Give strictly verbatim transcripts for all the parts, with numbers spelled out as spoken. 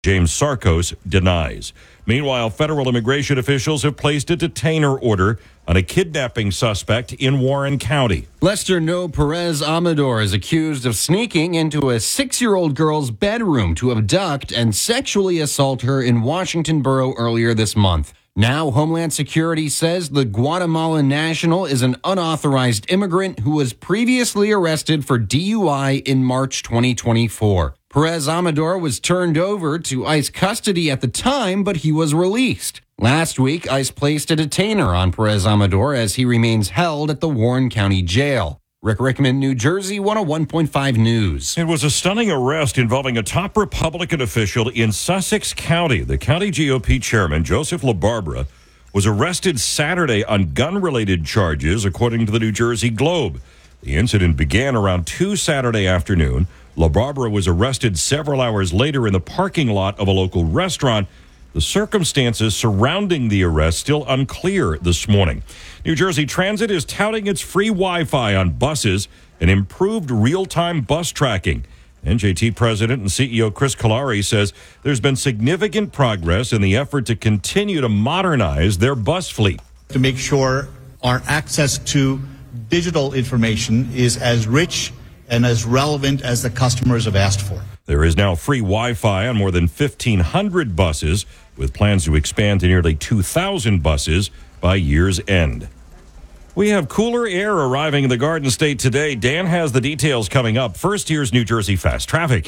James Sarkos denies. Meanwhile, federal immigration officials have placed a detainer order on a kidnapping suspect in Warren County. Lester No Perez Amador is accused of sneaking into a six-year-old girl's bedroom to abduct and sexually assault her in Washington Borough earlier this month. Now, Homeland Security says the Guatemalan national is an unauthorized immigrant who was previously arrested for D U I in March twenty twenty-four. Perez Amador was turned over to ICE custody at the time, but he was released. Last week, ICE placed a detainer on Perez Amador as he remains held at the Warren County Jail. Rick Rickman, New Jersey, one oh one point five News. It was a stunning arrest involving a top Republican official in Sussex County. The county G O P chairman, Joseph LaBarbera, was arrested Saturday on gun-related charges, according to the New Jersey Globe. The incident began around two Saturday afternoon. LaBarbera was arrested several hours later in the parking lot of a local restaurant. The circumstances surrounding the arrest still unclear this morning. New Jersey Transit is touting its free Wi-Fi on buses and improved real-time bus tracking. N J T President and C E O Chris Kalari says there's been significant progress in the effort to continue to modernize their bus fleet. To make sure our access to digital information is as rich and as relevant as the customers have asked for. There is now free Wi-Fi on more than fifteen hundred buses, with plans to expand to nearly two thousand buses by year's end. We have cooler air arriving in the Garden State today. Dan has the details coming up. First, here's New Jersey Fast Traffic.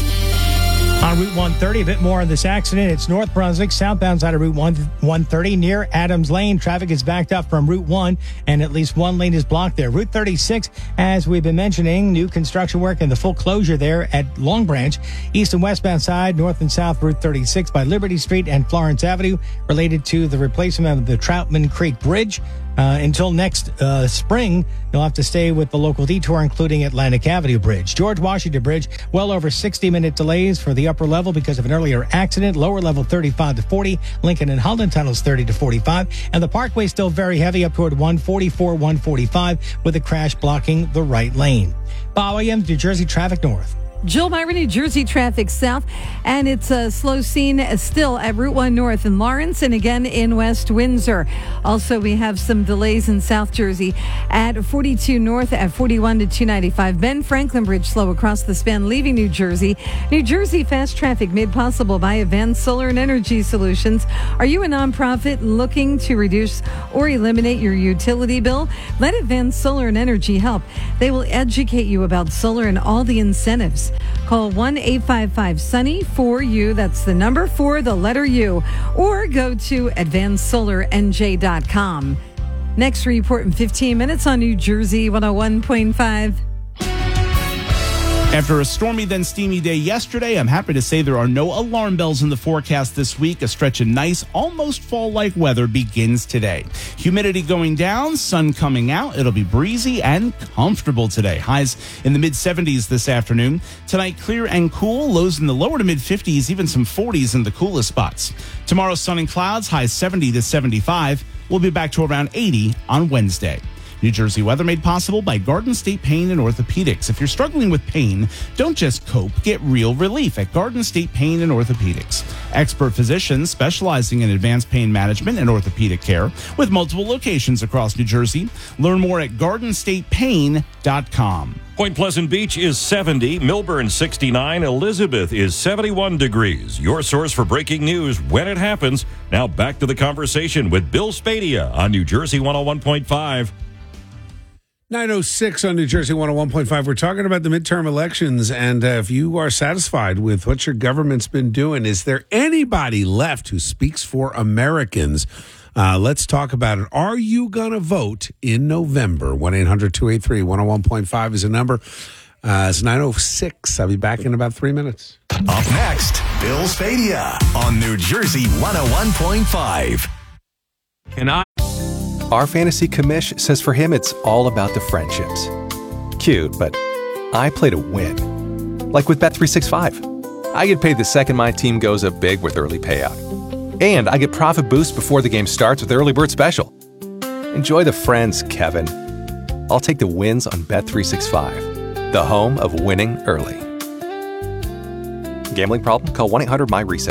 On Route one thirty, a bit more on this accident. It's North Brunswick, southbound side of Route one thirty near Adams Lane. Traffic is backed up from Route one, and at least one lane is blocked there. Route thirty-six, as we've been mentioning, new construction work and the full closure there at Long Branch. East and westbound side, north and south, Route thirty-six by Liberty Street and Florence Avenue, related to the replacement of the Troutman Creek Bridge. Uh, until next uh, spring, you'll have to stay with the local detour, including Atlantic Avenue Bridge. George Washington Bridge, well over sixty-minute delays for the upper level because of an earlier accident. Lower level thirty-five to forty. Lincoln and Holland tunnels thirty to forty-five. And the Parkway still very heavy up toward one forty-four, one forty-five with a crash blocking the right lane. Bob Williams, New Jersey Traffic North. Jill Myron, New Jersey Traffic South, and it's a slow scene still at Route one North in Lawrence and again in West Windsor. Also, we have some delays in South Jersey at forty-two North, at forty-one to two ninety-five. Ben Franklin Bridge slow across the span leaving New Jersey. New Jersey Fast Traffic made possible by Advanced Solar and Energy Solutions. Are you a nonprofit looking to reduce or eliminate your utility bill? Let Advanced Solar and Energy help. They will educate you about solar and all the incentives. Call one eight five five Sunny for you. That's the number four, the letter U. Or go to advanced solar n j dot com. Next report in fifteen minutes on New Jersey one oh one point five. After a stormy then steamy day yesterday, I'm happy to say there are no alarm bells in the forecast this week. A stretch of nice, almost fall-like weather begins today. Humidity going down, sun coming out. It'll be breezy and comfortable today. Highs in the mid-seventies this afternoon. Tonight, clear and cool. Lows in the lower to mid-fifties, even some forties in the coolest spots. Tomorrow, sun and clouds, highs seventy to seventy-five. We'll be back to around eighty on Wednesday. New Jersey weather made possible by Garden State Pain and Orthopedics. If you're struggling with pain, don't just cope, get real relief at Garden State Pain and Orthopedics. Expert physicians specializing in advanced pain management and orthopedic care with multiple locations across New Jersey. Learn more at garden state pain dot com. Point Pleasant Beach is seventy, Millburn sixty-nine, Elizabeth is seventy-one degrees. Your source for breaking news when it happens. Now back to the conversation with Bill Spadia on New Jersey one oh one point five. nine oh six on New Jersey one oh one point five. We're talking about the midterm elections, and uh, if you are satisfied with what your government's been doing, is there anybody left who speaks for Americans? Uh, let's talk about it. Are you going to vote in November? one eight hundred two eight three one oh one point five is a number. Uh, it's nine oh six. I'll be back in about three minutes. Up next, Bill Spadia on New Jersey one oh one point five. Can I? Our fantasy commish says for him it's all about the friendships. Cute, but I play to win. Like with Bet three sixty-five. I get paid the second my team goes up big with early payout. And I get profit boost before the game starts with Early Bird Special. Enjoy the friends, Kevin. I'll take the wins on Bet three sixty-five, the home of winning early. Gambling problem? Call one eight hundred M Y RESET.